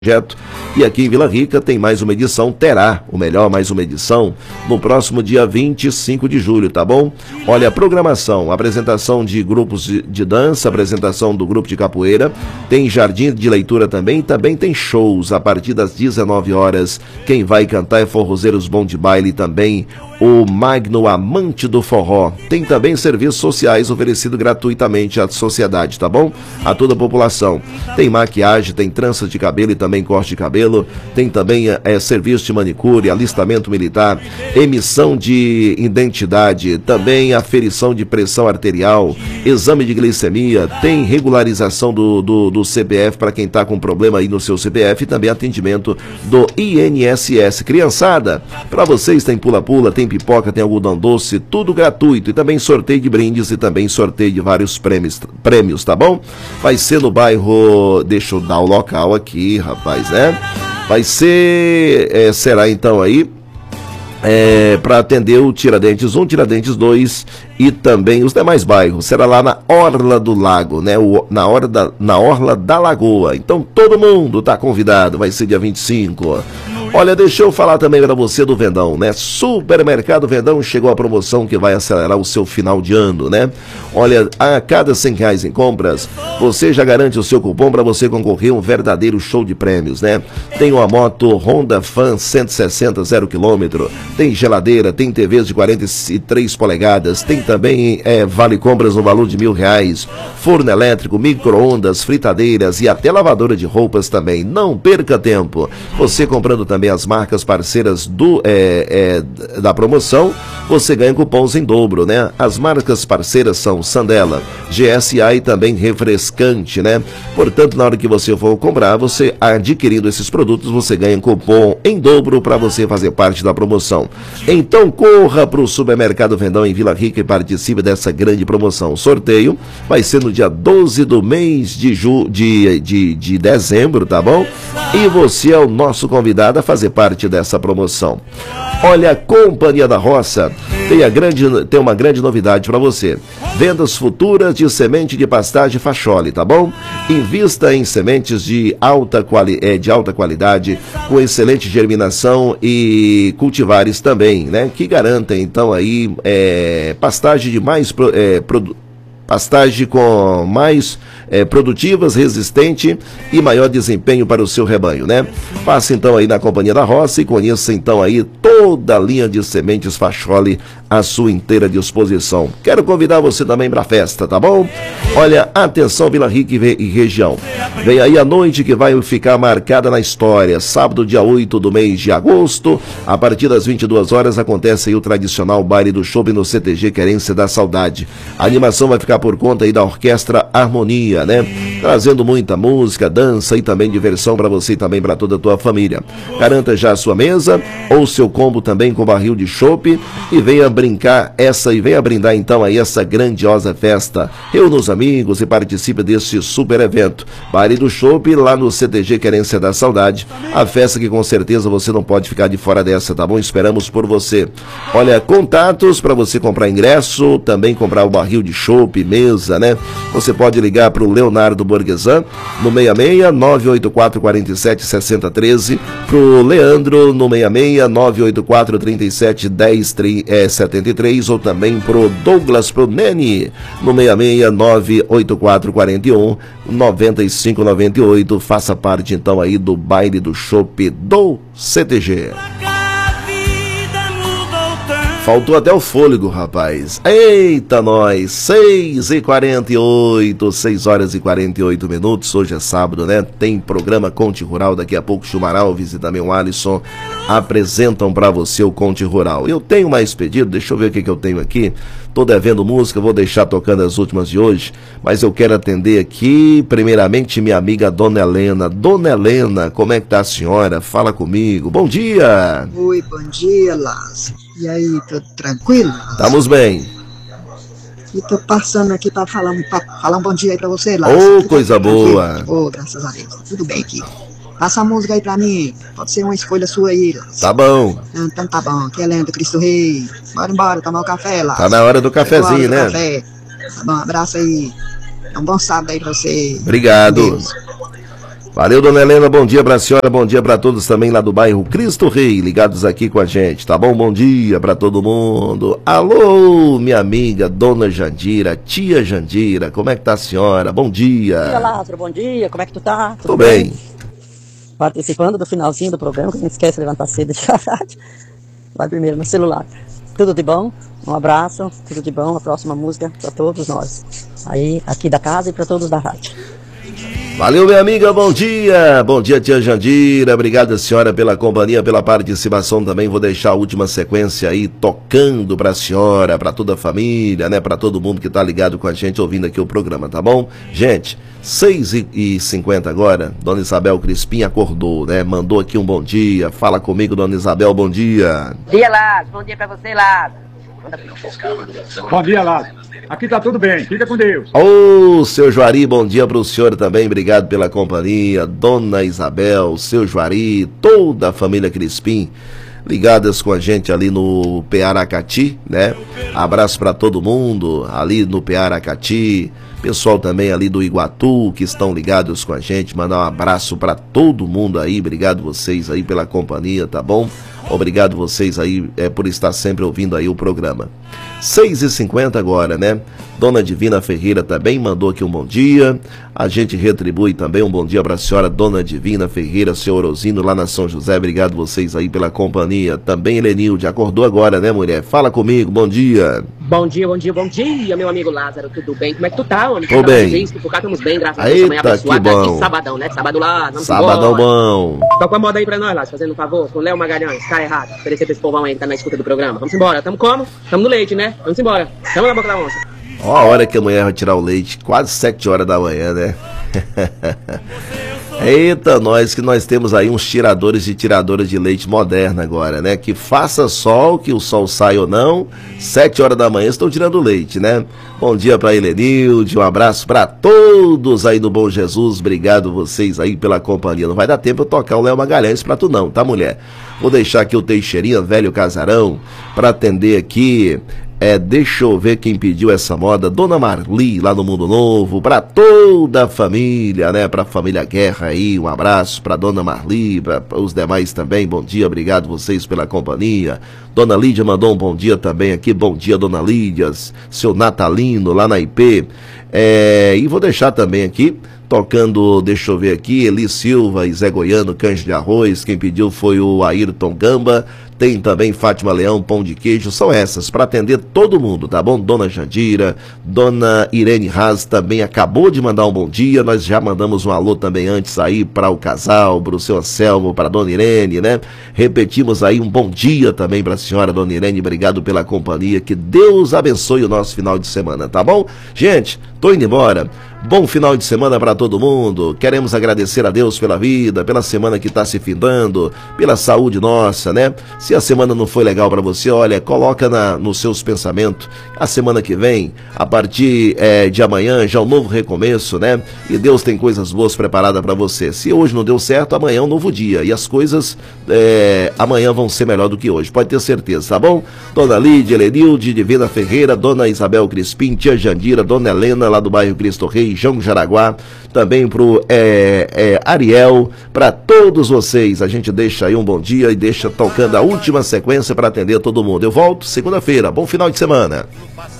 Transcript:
projeto. E aqui em Vila Rica tem mais uma edição, terá o melhor mais uma edição no próximo dia 25 de julho, tá bom? Olha a programação, apresentação de grupos de dança, apresentação do grupo de capoeira, tem jardim de leitura também tem shows a partir das 19 horas. Quem vai cantar é Forrozeiros Bom de Baile, também o Magno Amante do Forró. Tem também serviços sociais oferecidos gratuitamente à sociedade, tá bom? A toda a população. Tem maquiagem, tem tranças de cabelo e também corte de cabelo. Tem também serviço de manicure, alistamento militar, emissão de identidade, também aferição de pressão arterial, exame de glicemia, tem regularização do CPF para quem está com problema aí no seu CPF e também atendimento do INSS. Criançada, para vocês tem pula-pula, tem pipoca, tem algodão doce, tudo gratuito e também sorteio de brindes e também sorteio de vários prêmios, tá bom? Vai ser no bairro, deixa eu dar o local aqui, rapaz, né? Vai ser, será então aí, para atender o Tiradentes 1, Tiradentes 2 e também os demais bairros. Será lá na Orla do Lago, né? Na Orla da Lagoa. Então todo mundo está convidado, vai ser dia 25. Olha, deixa eu falar também para você do Vendão, né? Supermercado Vendão, chegou a promoção que vai acelerar o seu final de ano, né? Olha, a cada R$100 em compras, você já garante o seu cupom para você concorrer a um verdadeiro show de prêmios, né? Tem uma moto Honda Fan 160 0 km, tem geladeira, tem TVs de 43 polegadas, tem também vale compras no valor de R$1.000, forno elétrico, micro-ondas, fritadeiras e até lavadora de roupas também. Não perca tempo. Você comprando também as marcas parceiras da promoção, você ganha cupons em dobro, né? As marcas parceiras são Sandela, GSA e também Refrescante, né? Portanto, na hora que você for comprar, você adquirindo esses produtos, você ganha cupom em dobro para você fazer parte da promoção. Então, corra para o Supermercado Vendão em Vila Rica e participe dessa grande promoção. O sorteio vai ser no dia 12 do mês de dezembro, tá bom? E você é o nosso convidado a fazer parte dessa promoção. Olha, a Companhia da Roça tem uma grande novidade para você. Vendas futuras de semente de pastagem Facholi, tá bom? Invista em sementes de alta qualidade, com excelente germinação e cultivares também, né? Que garantem, então, aí, pastagem de mais pastagem com mais produtivas, resistente e maior desempenho para o seu rebanho, né? Passe então aí na Companhia da Roça e conheça então aí toda a linha de sementes Facholi à sua inteira disposição. Quero convidar você também para a festa, tá bom? Olha, atenção Vila Rica e região. Vem aí a noite que vai ficar marcada na história. Sábado, dia 8 do mês de agosto, a partir das 22 horas, acontece aí o tradicional baile do chopp no CTG Querência da Saudade. A animação vai ficar por conta aí da Orquestra Harmonia, né? Trazendo muita música, dança e também diversão para você e também para toda a tua família. Garanta já a sua mesa ou seu combo também com barril de chopp e venha brindar então aí essa grandiosa festa. Reúna os amigos e participe desse super evento. Baile do chopp lá no CTG Querência da Saudade. A festa que com certeza você não pode ficar de fora dessa, tá bom? Esperamos por você. Olha, contatos para você comprar ingresso, também comprar o barril de chopp, mesa, né? Você pode ligar para o Leonardo Borgesan no 66 984 47 60 13, pro Leandro no 66 984 37 10 73 ou também pro Douglas Nene no 66 984 41 95 98. Faça parte então aí do baile do chopp do CTG. Faltou até o fôlego, rapaz. Eita, nós! 6h48, 6 horas e 48 minutos. Hoje é sábado, né? Tem programa Conte Rural. Daqui a pouco, Chumar Alves e também o Alisson apresentam para você o Conte Rural. Eu tenho mais pedido, deixa eu ver o que eu tenho aqui. Tô devendo música, vou deixar tocando as últimas de hoje, mas eu quero atender aqui, primeiramente, minha amiga Dona Helena. Dona Helena, como é que tá a senhora? Fala comigo. Bom dia! Oi, bom dia, Lázaro. E aí, tudo tranquilo? Estamos bem. E tô passando aqui para falar um bom dia aí para você, Lázaro. Ô, coisa boa! Ô, graças a Deus, tudo bem aqui. Passa a música aí pra mim, pode ser uma escolha sua aí, Lázaro. Tá bom. Então tá bom, aqui é Helena do Cristo Rei. Bora embora, tomar o café, Lázaro. Tá na hora do cafezinho, né? Café. Tá bom, abraço aí. Um bom sábado aí pra você. Obrigado. Valeu, dona Helena, bom dia pra senhora, bom dia pra todos também lá do bairro Cristo Rei, ligados aqui com a gente, tá bom? Bom dia pra todo mundo. Alô, minha amiga, dona Jandira, tia Jandira, como é que tá a senhora? Bom dia. Bom dia, Lázaro, bom dia, como é que tu tá? Tudo bem? Participando do finalzinho do programa, que a gente esquece de levantar cedo de verdade. Vai primeiro no celular. Tudo de bom? Um abraço, tudo de bom, a próxima música pra todos nós. Aí, aqui da casa e pra todos da rádio. Valeu, minha amiga, bom dia, tia Jandira, obrigado, senhora, pela companhia, pela participação também. Vou deixar a última sequência aí tocando pra senhora, pra toda a família, né, pra todo mundo que tá ligado com a gente, ouvindo aqui o programa, tá bom? Gente, 6h50 agora, dona Isabel Crispim acordou, né, mandou aqui um bom dia. Fala comigo, dona Isabel, bom dia. Bom dia, Lázaro, bom dia pra você, Lázaro. Bom dia, Lázaro. Aqui tá tudo bem, fica com Deus. Ô, seu Juari, bom dia pro senhor também, obrigado pela companhia. Dona Isabel, seu Juari, toda a família Crispim, ligadas com a gente ali no Pearacati, né? Abraço pra todo mundo ali no Pearacati. Pessoal também ali do Iguatu que estão ligados com a gente, mandar um abraço pra todo mundo aí, obrigado vocês aí pela companhia, tá bom? Obrigado vocês aí por estar sempre ouvindo aí o programa. 6h50 agora, né? Dona Divina Ferreira também mandou aqui um bom dia. A gente retribui também um bom dia para a senhora Dona Divina Ferreira, seu Orosino lá na São José. Obrigado vocês aí pela companhia. Também Helenilde, acordou agora, né, mulher? Fala comigo, bom dia. Bom dia, bom dia, bom dia, meu amigo Lázaro, tudo bem? Como é que tu tá, homem? Tô bem. Por cá estamos bem, graças a Deus. Eita, Amanhã abençoado, que bom. aqui, sabadão, né? Sábado lá, vamos Sabadão embora. bom. Toca a moda aí pra nós, Lázaro, fazendo um favor, com o Léo Magalhães, tá errado. Oferecer pra esse povão aí que tá na escuta do programa. Vamos embora, tamo como? Tamo no leite, né? Vamos embora. Tamo na boca da onça. Ó a hora que a mulher vai tirar o leite, quase 7 horas da manhã, né? Eita, nós temos aí uns tiradores e tiradoras de leite moderna agora, né? Que faça sol, que o sol saia ou não, 7 horas da manhã estão tirando leite, né? Bom dia pra Helenilde, um abraço pra todos aí do Bom Jesus, obrigado vocês aí pela companhia. Não vai dar tempo eu tocar o Léo Magalhães pra tu não, tá, mulher? Vou deixar aqui o Teixeirinha, velho casarão, pra atender aqui. Deixa eu ver quem pediu essa moda, Dona Marli, lá no Mundo Novo, pra toda a família, né, pra família Guerra aí, um abraço pra Dona Marli, pra os demais também, bom dia, obrigado vocês pela companhia. Dona Lídia mandou um bom dia também aqui, bom dia, Dona Lídia, seu Natalino, lá na IP, e vou deixar também aqui, tocando, deixa eu ver aqui, Eli Silva e Zé Goiano, Canja de Arroz, quem pediu foi o Ayrton Gamba, tem também Fátima Leão, Pão de Queijo, são essas, para atender todo mundo, tá bom? Dona Jandira, Dona Irene Haas também acabou de mandar um bom dia, nós já mandamos um alô também antes aí para o casal, para o seu Anselmo, para Dona Irene, né? Repetimos aí um bom dia também para a senhora Dona Irene, obrigado pela companhia, que Deus abençoe o nosso final de semana, tá bom? Gente, tô indo embora. Bom final de semana para todo mundo. Queremos agradecer a Deus pela vida, pela semana que está se findando, pela saúde nossa, né? Se a semana não foi legal para você, olha, coloca nos seus pensamentos. A semana que vem, a partir de amanhã, já um novo recomeço, né? E Deus tem coisas boas preparadas para você. Se hoje não deu certo, amanhã é um novo dia. E as coisas amanhã vão ser melhor do que hoje. Pode ter certeza, tá bom? Dona Lídia, Helenilde, Divina Ferreira, Dona Isabel Crispim, Tia Jandira, Dona Helena, lá do bairro Cristo Rei, João Jaraguá, também pro Ariel, para todos vocês, a gente deixa aí um bom dia e deixa tocando a última sequência para atender todo mundo. Eu volto segunda-feira, bom final de semana.